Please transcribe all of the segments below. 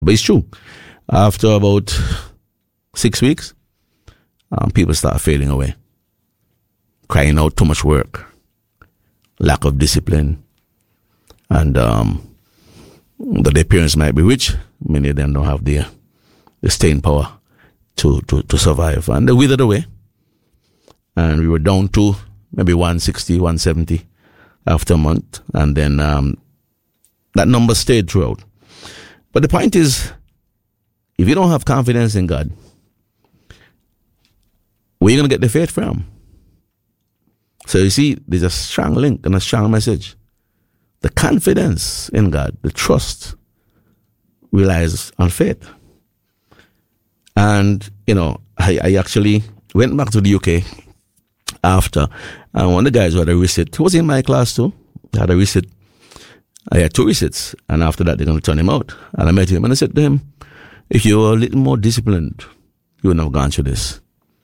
But it's true. After about 6 weeks, people start fading away, crying out too much work, lack of discipline, and their parents might be rich. Many of them don't have the staying power to survive, and they withered away. And we were down to maybe 160, 170 after a month, and then that number stayed throughout. But the point is, if you don't have confidence in God, where are you going to get the faith from? So you see, there's a strong link and a strong message. The confidence in God, the trust, relies on faith. And, I actually went back to the UK after, and one of the guys who had a receipt, who was in my class too, had a receipt. I had 2 receipts, and after that, they're going to turn him out. And I met him, and I said to him, if you were a little more disciplined, you wouldn't have gone through this.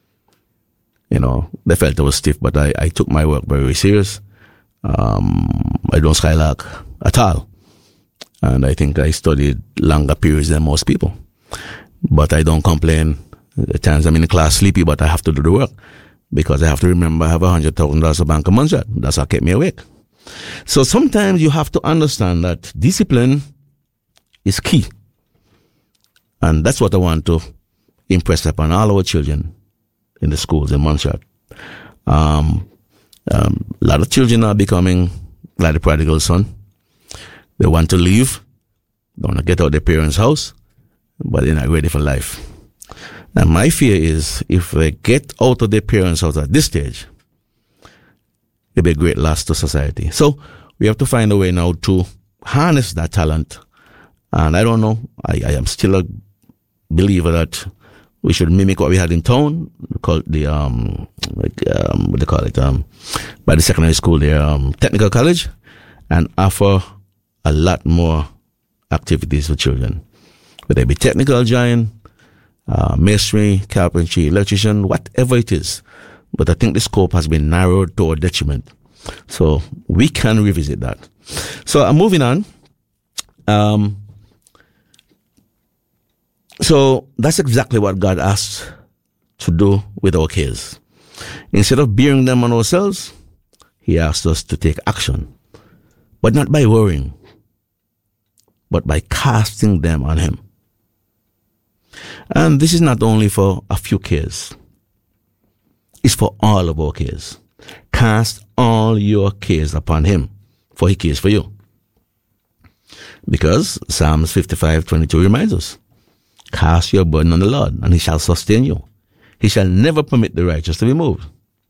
They felt I was stiff, but I took my work very serious. I don't skylark at all. And I think I studied longer periods than most people. But I don't complain. At times I'm in the class sleepy, but I have to do the work because I have to remember I have $100,000 a bank a month. That's what kept me awake. So sometimes you have to understand that discipline is key. And that's what I want to impress upon all our children in the schools in Montserrat. A lot of children are becoming like the prodigal son. They want to leave, they want to get out of their parents' house, but they're not ready for life. And my fear is if they get out of their parents' house at this stage, it'll be a great loss to society. So we have to find a way now to harness that talent. And I don't know, I am still a believer that we should mimic what we had in town, called the what they call it, by the secondary school there, technical college, and offer a lot more activities for children, whether it be technical giant, masonry, carpentry, electrician, whatever it is. But I think the scope has been narrowed to our detriment. So we can revisit that. So I'm moving on. So that's exactly what God asked to do with our kids. Instead of bearing them on ourselves, He asked us to take action. But not by worrying, but by casting them on Him. And this is not only for a few cares. It's for all of our cares. Cast all your cares upon Him, for He cares for you. Because Psalms 55:22 reminds us, cast your burden on the Lord, and He shall sustain you. He shall never permit the righteous to be moved.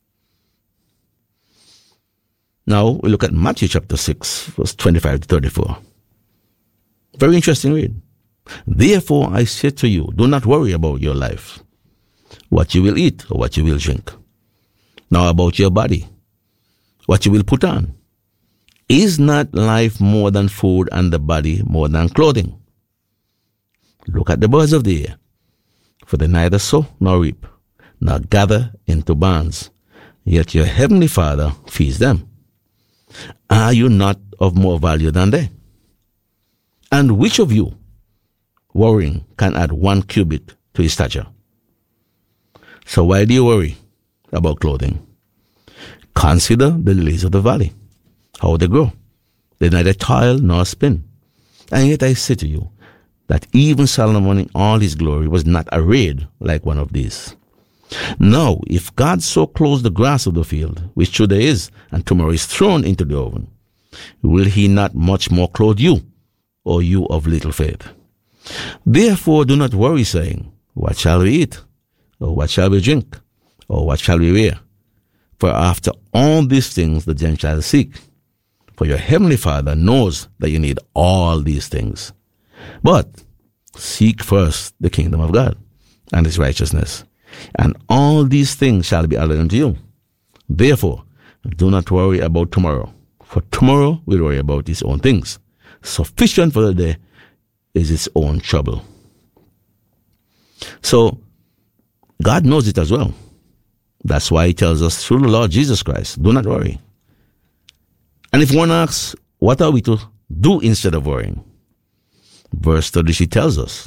Now, we look at Matthew chapter 6, verse 25 to 34. Very interesting read. Therefore, I say to you, do not worry about your life, what you will eat or what you will drink. Now about your body, what you will put on. Is not life more than food and the body more than clothing? Look at the birds of the air, for they neither sow nor reap, nor gather into barns, yet your heavenly Father feeds them. Are you not of more value than they? And which of you, worrying, can add 1 cubit to his stature? So why do you worry about clothing? Consider the lilies of the valley, how they grow. They neither toil nor spin. And yet I say to you, that even Solomon in all his glory was not arrayed like one of these. Now, if God so clothes the grass of the field, which today is, and tomorrow is thrown into the oven, will He not much more clothe you, O you of little faith? Therefore do not worry, saying, what shall we eat? Or what shall we drink? Or what shall we wear? For after all these things the Gentiles seek. For your heavenly Father knows that you need all these things. But seek first the kingdom of God and His righteousness, and all these things shall be added unto you. Therefore, do not worry about tomorrow, for tomorrow will worry about its own things. Sufficient for the day is its own trouble. So, God knows it as well. That's why He tells us through the Lord Jesus Christ, do not worry. And if one asks, what are we to do instead of worrying? Verse 33 tells us,